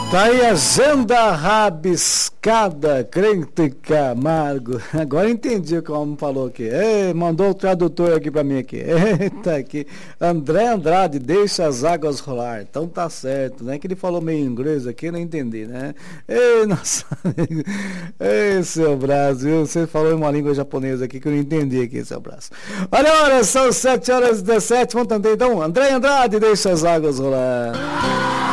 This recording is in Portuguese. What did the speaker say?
Tá aí agenda rabiscada, Crente Camargo. Agora entendi o que o homem falou aqui. Mandou o tradutor aqui pra mim aqui. Eita, aqui. André Andrade, deixa as águas rolar. Então tá certo, né? Que ele falou meio inglês aqui, eu não entendi, né? Ei, nossa amigo. Ei, seu Braço, viu? Você falou em uma língua japonesa aqui que eu não entendi aqui, seu Braço. Olha, são 7h17. Vamos entender então. André Andrade, deixa as águas rolar.